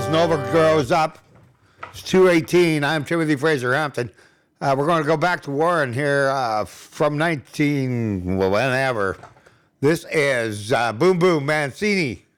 Nova grows up. It's 2:18. I'm Timothy Fraser Hampton. We're going to go back to Warren here from whenever. This is Boom Boom Mancini.